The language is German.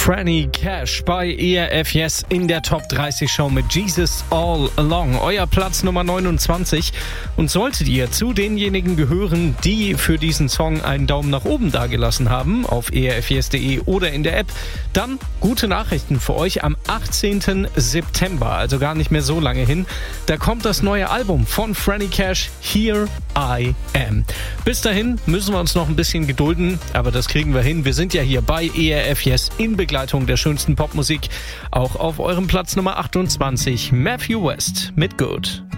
Franny Cash bei ERF Yes in der Top 30 Show mit Jesus All Along. Euer Platz Nummer 29. Und solltet ihr zu denjenigen gehören, die für diesen Song einen Daumen nach oben dagelassen haben, auf erfyes.de oder in der App, dann gute Nachrichten für euch. Am 18. September, also gar nicht mehr so lange hin, da kommt das neue Album von Franny Cash, Here I Am. Bis dahin müssen wir uns noch ein bisschen gedulden, aber das kriegen wir hin. Wir sind ja hier bei ERF Yes in Begleitung der schönsten Popmusik. Auch auf eurem Platz Nummer 28 Matthew West mit Good.